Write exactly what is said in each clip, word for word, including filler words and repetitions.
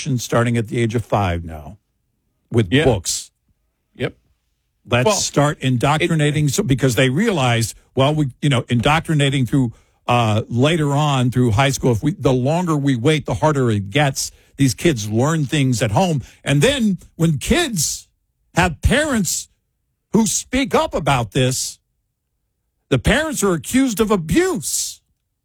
indoctrination starting at the age of five now with Yeah. books. Yep. Let's Well, start indoctrinating, so because they realized, well, we, you know, indoctrinating through uh, later on through high school. If we, the longer we wait, the harder it gets. These kids learn things at home, and then when kids have parents who speak up about this, the parents are accused of abuse.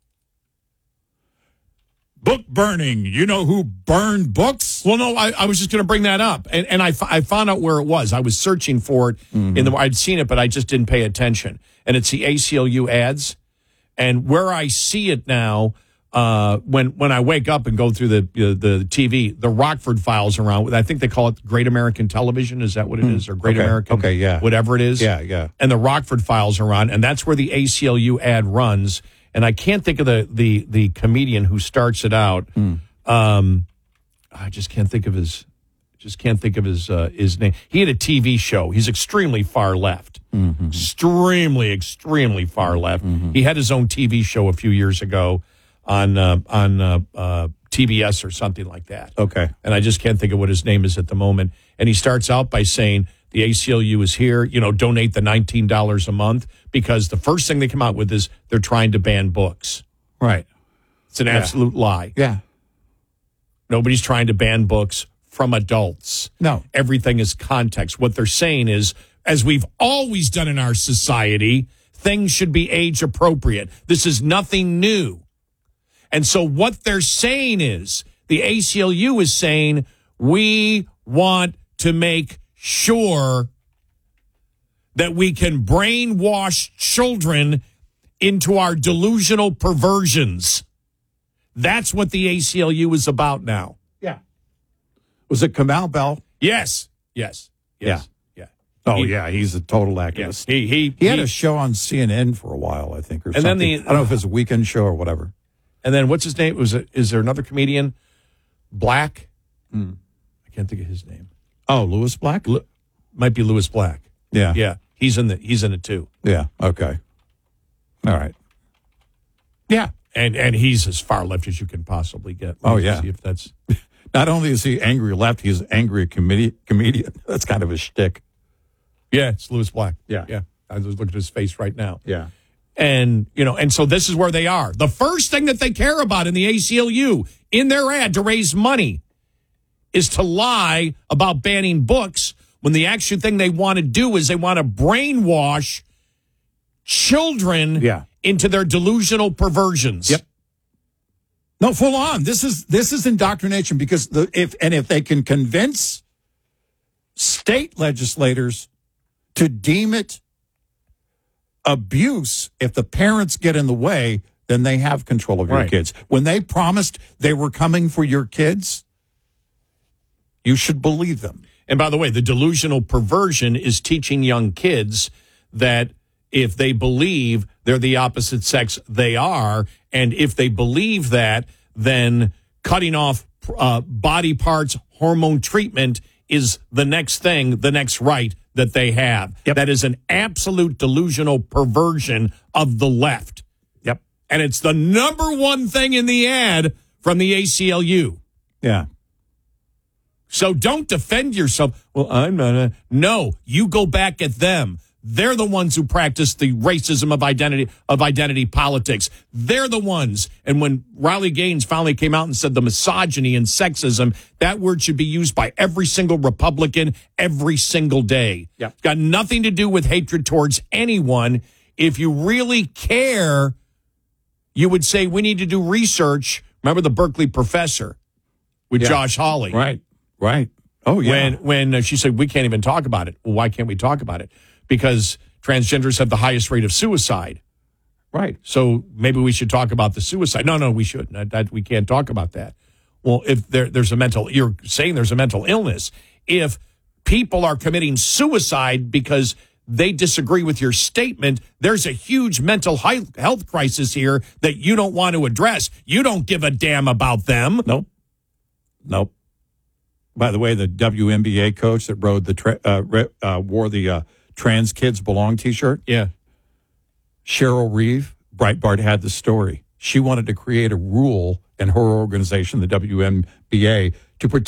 Book burning. You know who burned books? Well, no, I, I was just going to bring that up, and and I, f- I found out where it was. I was searching for it Mm-hmm. in the. I'd seen it, but I just didn't pay attention. And it's the A C L U ads, and where I see it now, uh, when when I wake up and go through the uh, the T V, the Rockford Files are on. I think they call it Great American Television. Is that what it is, or Great Okay. American? Okay, yeah. whatever it is. Yeah, yeah. And the Rockford Files are on, and that's where the A C L U ad runs. And I can't think of the the the comedian who starts it out. Mm. Um, I just can't think of his. Just can't think of his uh, his name. He had a T V show. He's extremely far left. Mm-hmm. Extremely, extremely far left. Mm-hmm. He had his own T V show a few years ago on uh, on uh, uh, T B S or something like that. Okay. And I just can't think of what his name is at the moment. And he starts out by saying the A C L U is here. You know, donate the nineteen dollars a month, because the first thing they come out with is they're trying to ban books. Right. It's an absolute lie. Yeah. Nobody's trying to ban books from adults. No. Everything is context. What they're saying is, as we've always done in our society, things should be age appropriate. This is nothing new. And so what they're saying is, the A C L U is saying, we want to make sure that we can brainwash children into our delusional perversions. That's what the A C L U is about now. Yeah. Was it Kamal Bell? Yes. Yes. Yes. Yeah. Oh, He- yeah. He's a total activist. Yes. He he He had he- a show on C N N for a while, I think, or And then something. the- I don't know if it's a weekend show or whatever. and then what's his name? Was it? Is there another comedian? Black. Mm. I can't think of his name. Oh, Lewis Black? Lu- might be Lewis Black. Yeah. Yeah. He's in the. He's in it too. Yeah. Okay. All right. Yeah. And and he's as far left as you can possibly get. Oh, Let's yeah. See if that's. Not only is he angry left, he's angry comedi- comedian. That's kind of a shtick. Yeah, it's Lewis Black. Yeah. Yeah. I was looking at his face right now. Yeah. And, you know, and so this is where they are. The first thing that they care about in the A C L U, in their ad to raise money, is to lie about banning books, when the actual thing they want to do is they want to brainwash children Yeah. into their delusional perversions. Yep. No, full on. This is this is indoctrination, because the if and if they can convince state legislators to deem it abuse, if the parents get in the way, then they have control of your Right. kids. When they promised they were coming for your kids, you should believe them. And by the way, the delusional perversion is teaching young kids that if they believe they're the opposite sex, they are. And if they believe that, then cutting off uh, body parts, hormone treatment is the next thing, the next right that they have. Yep. That is an absolute delusional perversion of the left. Yep. And it's the number one thing in the ad from the A C L U. Yeah. So don't defend yourself. Well, I'm not a... No, you go back at them. They're the ones who practice the racism of identity of identity politics. They're the ones. And when Riley Gaines finally came out and said the misogyny and sexism, that word should be used by every single Republican every single day. Yep. It's got nothing to do with hatred towards anyone. If you really care, you would say we need to do research. Remember the Berkeley professor with Yeah. Josh Hawley? Right. Right. Oh, yeah. When when uh, she said, we can't even talk about it. Well, why can't we talk about it? Because transgenders have the highest rate of suicide. Right. So maybe we should talk about the suicide. No, no, we shouldn't. That, that, we can't talk about that. Well, if there, there's a mental, you're saying there's a mental illness. If people are committing suicide because they disagree with your statement, there's a huge mental health crisis here that you don't want to address. You don't give a damn about them. Nope. Nope. By the way, the W N B A coach that rode the tra- uh, re- uh, wore the uh, Trans Kids Belong T-shirt, Yeah. Cheryl Reeve, Breitbart had the story. She wanted to create a rule in her organization, the W N B A, to protect